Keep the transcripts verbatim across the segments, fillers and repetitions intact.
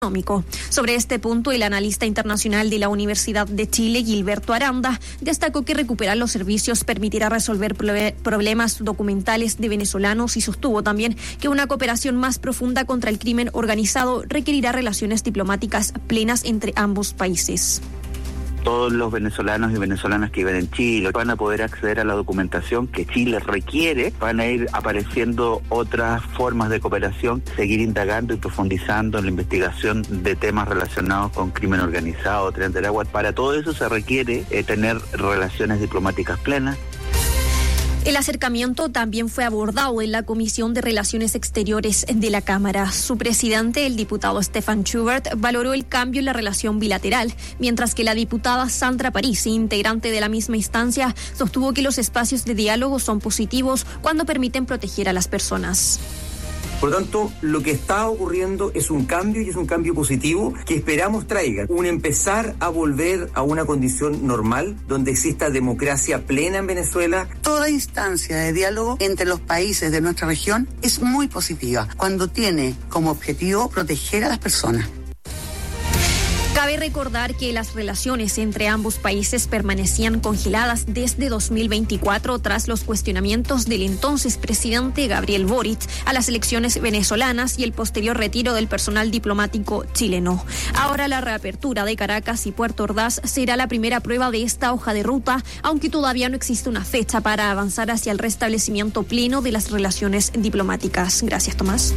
económico. Sobre este punto, el analista internacional de la Universidad de Chile, Gilberto Aranda, destacó que recuperar los servicios permitirá resolver problemas documentales de venezolanos y sostuvo también que una cooperación más profunda contra el crimen organizado requerirá relaciones diplomáticas plenas entre ambos países. Todos los venezolanos y venezolanas que viven en Chile van a poder acceder a la documentación que Chile requiere. Van a ir apareciendo otras formas de cooperación, seguir indagando y profundizando en la investigación de temas relacionados con crimen organizado, Tren del Agua. Para todo eso se requiere eh, tener relaciones diplomáticas plenas. El acercamiento también fue abordado en la Comisión de Relaciones Exteriores de la Cámara. Su presidente, el diputado Stefan Schubert, valoró el cambio en la relación bilateral, mientras que la diputada Sandra Parisi, integrante de la misma instancia, sostuvo que los espacios de diálogo son positivos cuando permiten proteger a las personas. Por lo tanto, lo que está ocurriendo es un cambio y es un cambio positivo que esperamos traiga un empezar a volver a una condición normal donde exista democracia plena en Venezuela. Toda instancia de diálogo entre los países de nuestra región es muy positiva cuando tiene como objetivo proteger a las personas. Cabe recordar que las relaciones entre ambos países permanecían congeladas desde dos mil veinticuatro tras los cuestionamientos del entonces presidente Gabriel Boric a las elecciones venezolanas y el posterior retiro del personal diplomático chileno. Ahora la reapertura de Caracas y Puerto Ordaz será la primera prueba de esta hoja de ruta, aunque todavía no existe una fecha para avanzar hacia el restablecimiento pleno de las relaciones diplomáticas. Gracias, Tomás.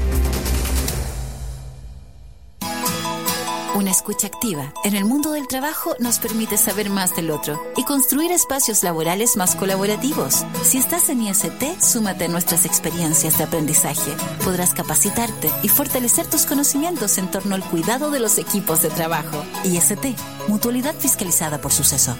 Una escucha activa en el mundo del trabajo nos permite saber más del otro y construir espacios laborales más colaborativos. Si estás en I S T, súmate a nuestras experiencias de aprendizaje. Podrás capacitarte y fortalecer tus conocimientos en torno al cuidado de los equipos de trabajo. I S T, mutualidad fiscalizada por Suceso.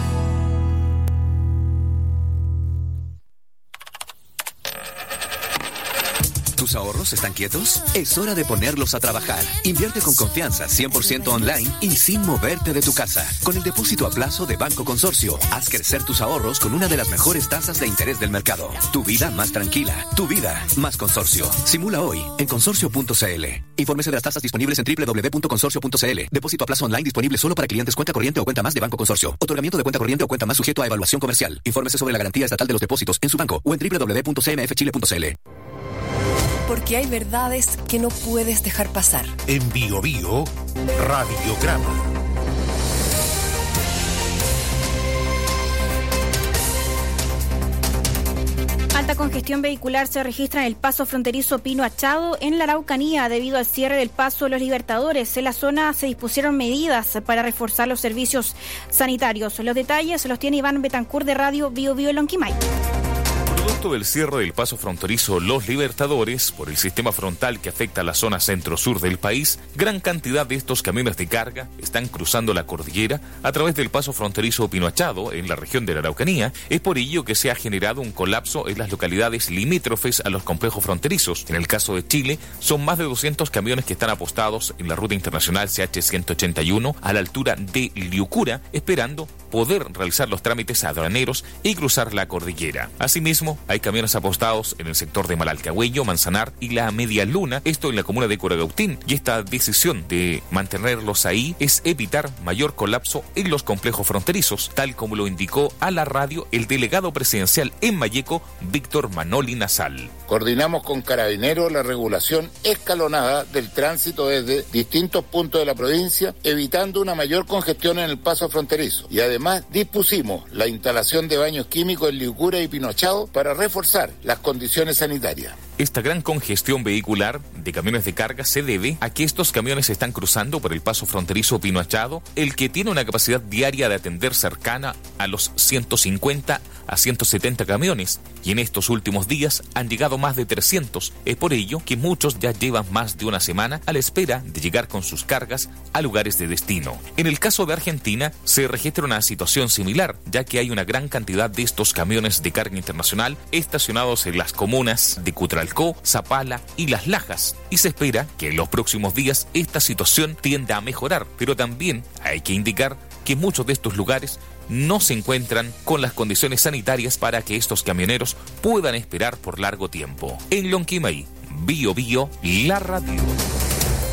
¿Tus ahorros están quietos? Es hora de ponerlos a trabajar. Invierte con confianza, cien por ciento online y sin moverte de tu casa. Con el depósito a plazo de Banco Consorcio, haz crecer tus ahorros con una de las mejores tasas de interés del mercado. Tu vida más tranquila. Tu vida más Consorcio. Simula hoy en consorcio punto c l. Infórmese de las tasas disponibles en doble u doble u doble u punto consorcio punto c l. Depósito a plazo online disponible solo para clientes cuenta corriente o cuenta más de Banco Consorcio. Otorgamiento de cuenta corriente o cuenta más sujeto a evaluación comercial. Infórmese sobre la garantía estatal de los depósitos en su banco o en doble u doble u doble u punto c m f chile punto c l. Porque hay verdades que no puedes dejar pasar. En Bio Bio, Radiograma. Alta congestión vehicular se registra en el paso fronterizo Pino Achado en la Araucanía debido al cierre del paso de los Libertadores. En la zona se dispusieron medidas para reforzar los servicios sanitarios. Los detalles los tiene Iván Betancourt de Radio Bio Bio Lonquimay. Producto del cierre del paso fronterizo Los Libertadores por el sistema frontal que afecta a la zona centro-sur del país, gran cantidad de estos camiones de carga están cruzando la cordillera a través del paso fronterizo Pino Achado en la región de la Araucanía. Es por ello que se ha generado un colapso en las localidades limítrofes a los complejos fronterizos. En el caso de Chile, son más de doscientos camiones que están apostados en la ruta internacional C H ciento ochenta y uno a la altura de Liucura, esperando poder realizar los trámites aduaneros y cruzar la cordillera. Asimismo, hay camiones apostados en el sector de Malalcahuello, Manzanar y la Media Luna, esto en la comuna de Curacautín, y esta decisión de mantenerlos ahí es evitar mayor colapso en los complejos fronterizos, tal como lo indicó a la radio el delegado presidencial en Malleco, Víctor Manoli Nasal. Coordinamos con Carabineros la regulación escalonada del tránsito desde distintos puntos de la provincia, evitando una mayor congestión en el paso fronterizo, y además Además, dispusimos la instalación de baños químicos en Liucura y Pino Achado para reforzar las condiciones sanitarias. Esta gran congestión vehicular de camiones de carga se debe a que estos camiones están cruzando por el paso fronterizo Pino Achado, el que tiene una capacidad diaria de atender cercana a los ciento cincuenta a ciento setenta camiones, y en estos últimos días han llegado más de trescientos. Es por ello que muchos ya llevan más de una semana a la espera de llegar con sus cargas a lugares de destino. En el caso de Argentina se registra una situación similar, ya que hay una gran cantidad de estos camiones de carga internacional estacionados en las comunas de Cutralcó, Zapala y Las Lajas, y se espera que en los próximos días esta situación tienda a mejorar, pero también hay que indicar que muchos de estos lugares no se encuentran con las condiciones sanitarias para que estos camioneros puedan esperar por largo tiempo. En Lonquimay, Bio Bio, la radio.